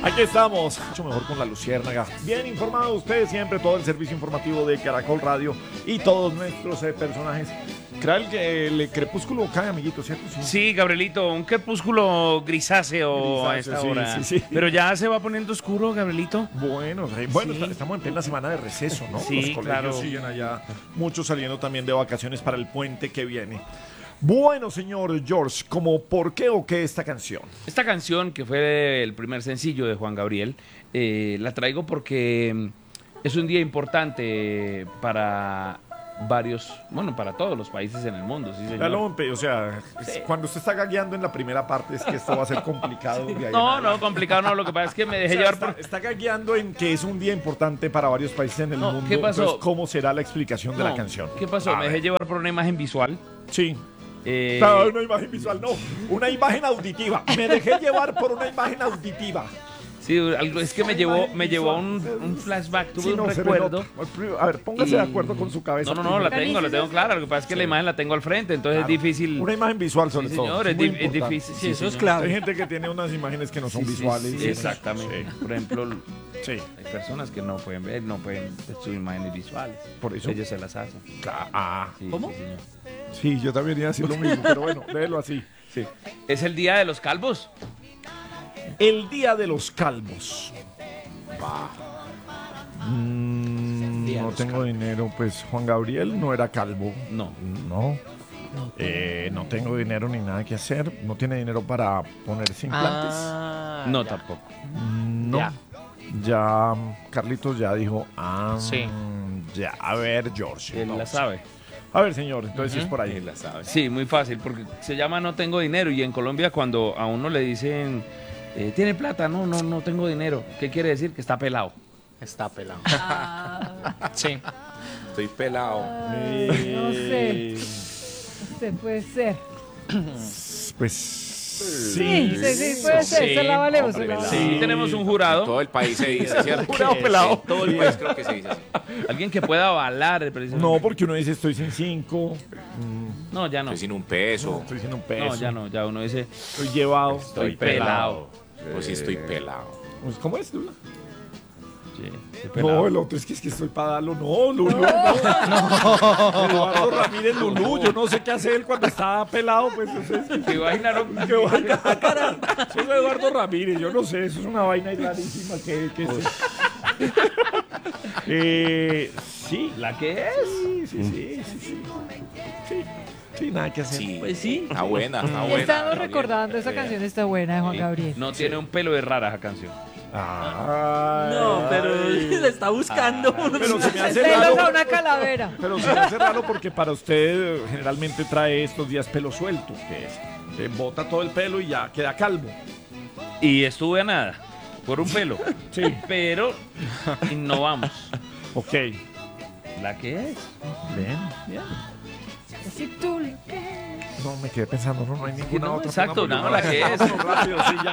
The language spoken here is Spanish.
Aquí estamos, mucho mejor con la Luciérnaga. Bien informado ustedes siempre, todo el servicio informativo de Caracol Radio y todos nuestros personajes. Creo que el crepúsculo cae, amiguito, ¿cierto? Sí, Gabrielito, un crepúsculo grisáceo a esta hora. Sí. Pero ya se va poniendo oscuro, Gabrielito. Bueno, sí. Estamos en plena semana de receso, ¿no? Sí, los colegios claro. siguen allá, muchos saliendo también de vacaciones para el puente que viene. Bueno, señor George, ¿cómo por qué o qué esta canción? Esta canción, que fue el primer sencillo de Juan Gabriel, la traigo porque es un día importante para para todos los países en el mundo. Sí, señor. Cuando usted está gagueando en la primera parte es que esto va a ser complicado. No, complicado no, lo que pasa es que me dejé llevar por... Está gagueando en que es un día importante para varios países en el mundo. ¿Qué pasó? Entonces, ¿cómo será la explicación de la canción? ¿Qué pasó? Me dejé llevar por una imagen visual. Sí. Claro, una imagen visual, no, una imagen auditiva. Me dejé llevar por una imagen auditiva. Sí, es que me llevó a un flashback, tuve un recuerdo. A ver, póngase de acuerdo con su cabeza. No, la tengo clara. Lo que pasa es que la imagen la tengo al frente, entonces es difícil. Una imagen visual sobre todo. Señor, es difícil. Sí, eso es claro. Hay gente que tiene unas imágenes que no son visuales. Sí, exactamente. Sí. Por ejemplo, Sí. hay personas que no pueden ver, no pueden sus imágenes visuales. Por eso. Ellos se las hacen. Sí, ¿Cómo? sí, señor. Sí, yo también iba a decir lo mismo, pero bueno, léelo así. Sí. Es el día de los calvos. El día de los calvos. No tengo dinero, pues Juan Gabriel no era calvo. No. No tengo dinero ni nada que hacer. No tiene dinero para ponerse implantes. No, tampoco. No. Ya Carlitos ya dijo. Sí. Ya, a ver, George. Él la sabe. A ver, señor, entonces es por ahí. Él la sabe. Sí, muy fácil, porque se llama No tengo dinero. Y en Colombia, cuando a uno le dicen, ¿tiene plata? No tengo dinero. ¿Qué quiere decir? Que está pelado. Está pelado. Sí. Estoy pelado. No sé. Puede ser. Pues Sí, puede ser. Se la valemos. Hombre, pelado. Sí, tenemos un jurado. Todo el país se dice, ¿cierto? Jurado pelado. En todo el país creo que se dice así. Alguien que pueda avalar precisamente. no, porque uno dice estoy sin 5. No, ya no. Estoy sin un peso. Estoy sin un peso. No, ya no. Ya uno dice, Estoy llevado. estoy pelado. Pues sí, estoy pelado. Pues, ¿cómo es, Lula? Sí, estoy pelado. No, el otro es que estoy para darlo. No, Lulú. No. Eduardo Ramírez Lulú. Yo no sé qué hace él cuando está pelado. Pues entonces, ¿Se imaginaron? ¿qué vaina? Eso es Eduardo Ramírez. Yo no sé. Eso es una vaina rarísima. ¿Qué es? Sí. ¿La que es? Sí, nada que hacer. Sí. Pues sí. Está buena, está Y buena. estamos recordando, esa canción está buena de Juan Gabriel. No tiene un pelo de rara esa canción. No, pero le está buscando. Pero se me hace Pelos a raro. una calavera. Pero se me hace raro porque para usted generalmente trae estos días pelo suelto, que es, bota todo el pelo y ya queda calvo. Y estuve a nada, por un pelo. Sí. Pero innovamos. Ok. ¿La que es? Bien. Si tú No, me quedé pensando, no hay ninguna no, otra. exacto, Pongamos no, la que es. rápido, sí, ya.